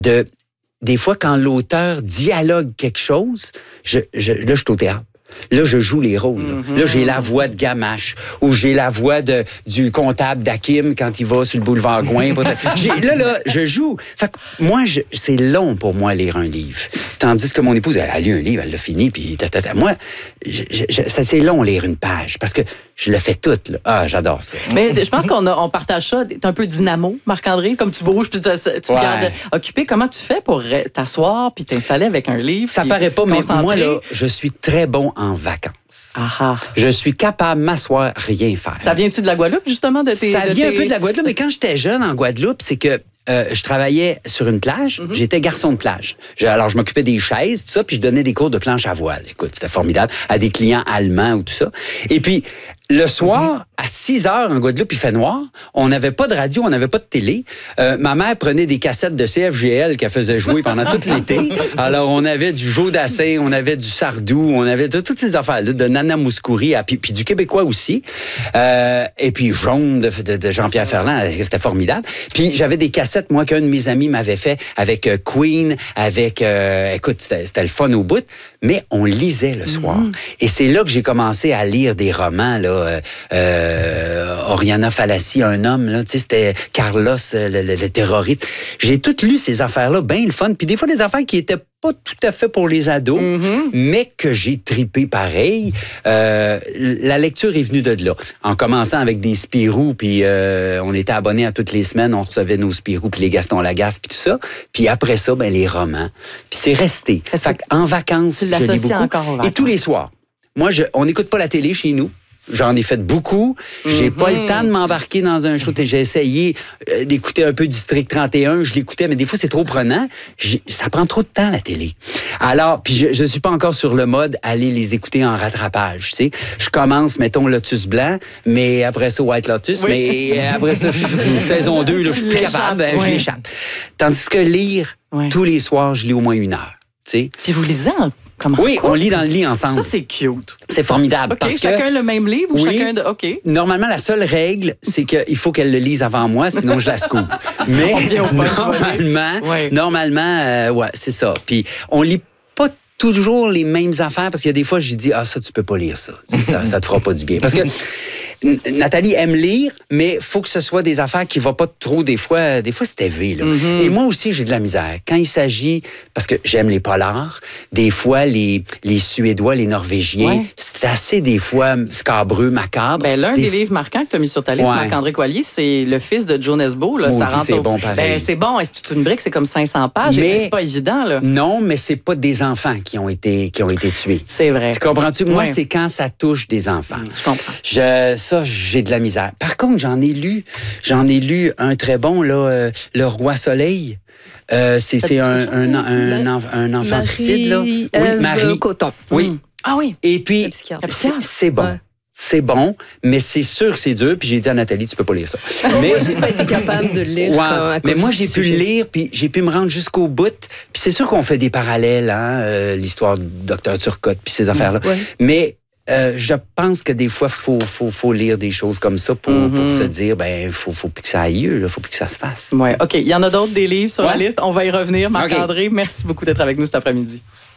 des fois, quand l'auteur dialogue quelque chose, là, je suis au théâtre. Là, je joue les rôles. Là, j'ai la voix de Gamache ou j'ai la voix du comptable d'Hakim quand il va sur le boulevard Gouin. Là, je joue. Fait que moi, c'est long pour moi lire un livre. Tandis que mon épouse, elle a lu un livre, elle l'a fini, puis Moi, c'est long lire une page parce que je le fais tout. Là. Ah, j'adore ça. Mais je pense qu'on partage ça. T'es un peu dynamo, Marc-André, comme tu bouges, puis tu te gardes occupé. Comment tu fais pour t'asseoir puis t'installer avec un livre? Ça paraît pas, mais moi, là, je suis très bon en vacances. Aha. Je suis capable de m'asseoir, rien faire. Ça vient-tu de la Guadeloupe, justement? Ça vient un peu de la Guadeloupe, mais quand j'étais jeune en Guadeloupe, c'est que je travaillais sur une plage. J'étais garçon de plage. Alors, je m'occupais des chaises, tout ça, puis je donnais des cours de planche à voile. Écoute, c'était formidable, à des clients allemands ou tout ça. Et puis, le soir, à 6 heures en Guadeloupe, il fait noir. On n'avait pas de radio, on n'avait pas de télé. Ma mère prenait des cassettes de CFGL qu'elle faisait jouer pendant tout l'été. Alors, on avait du Joe Dassin, on avait du Sardou, on avait toutes ces affaires-là, de Nana Mouskouri, puis du Québécois aussi. Et puis Jaune de Jean-Pierre Ferland, c'était formidable. Puis j'avais des cassettes, moi, qu'un de mes amis m'avait fait avec Queen, avec... écoute, c'était le fun au bout. Mais on lisait le soir. Et c'est là que j'ai commencé à lire des romans, là. Oriana Fallaci, un homme, là, tu sais, c'était Carlos, le terroriste. J'ai tout lu ces affaires-là, bien le fun. Puis des fois, des affaires qui étaient pas tout à fait pour les ados, mais que j'ai tripé pareil. La lecture est venue de là. En commençant avec des Spirou, puis on était abonnés à toutes les semaines, on recevait nos Spirou, puis les Gaston Lagaffe, puis tout ça. Puis après ça, ben les romans. Puis c'est resté. En vacances, je lis beaucoup. Encore aux vacances. Et tous les soirs. Moi, on n'écoute pas la télé chez nous. J'en ai fait beaucoup. J'ai pas le temps de m'embarquer dans un show. J'ai essayé d'écouter un peu District 31. Je l'écoutais, mais des fois, c'est trop prenant. Ça prend trop de temps, la télé. Alors, puis je suis pas encore sur le mode aller les écouter en rattrapage, tu sais. Je commence, mettons, Lotus Blanc, mais après ça, White Lotus, mais après ça, saison 2, là, je suis plus capable, je l'échappe. Tandis que lire, tous les soirs, je lis au moins 1 heure, tu sais. Puis vous lisez comment? Oui, on lit dans le lit ensemble. Ça, c'est cute. C'est formidable. OK, parce chacun que, le même livre ou chacun de... OK. Normalement, la seule règle, c'est qu'il faut qu'elle le lise avant moi, sinon je la scoop. Mais normalement, ouais, c'est ça. Puis on lit pas toujours les mêmes affaires parce qu'il y a des fois, j'ai dit, ça, tu peux pas lire ça. Ça te fera pas du bien. Parce que Nathalie aime lire, mais il faut que ce soit des affaires qui ne vont pas trop, des fois c'est élevé. Là. Et moi aussi, j'ai de la misère. Quand il s'agit, parce que j'aime les polars, des fois, les Suédois, les Norvégiens, c'est assez, des fois, scabreux, macabre. Ben, l'un des livres marquants que tu as mis sur ta liste, Marc-André Coallier, c'est Le fils de Joe Nesbo. Là, ça rentre c'est bon, pareil. C'est bon, c'est toute une brique, c'est comme 500 pages, mais c'est pas évident. Là. Non, mais c'est pas des enfants qui ont été tués. C'est vrai. Tu comprends-tu? Moi, c'est quand ça touche des enfants. Je comprends. Ça, j'ai de la misère. Par contre, j'en ai lu un très bon, là, Le Roi Soleil. C'est un infanticide, là. Oui, Marie Coton. Oui. Ah oui. Et puis, c'est bon. Ouais. C'est bon, mais c'est sûr que c'est dur. Puis j'ai dit à Nathalie, tu peux pas lire ça. Mais moi, j'ai pas été capable de le lire. Mais moi, j'ai pu le lire, puis j'ai pu me rendre jusqu'au bout. Puis c'est sûr qu'on fait des parallèles, l'histoire du docteur Turcotte, puis ces affaires-là. Ouais. Mais je pense que des fois, faut lire des choses comme ça pour se dire, faut plus que ça aille lieu, faut plus que ça se fasse. Ouais, OK. Il y en a d'autres, des livres sur la liste. On va y revenir. Marc-André, merci beaucoup d'être avec nous cet après-midi.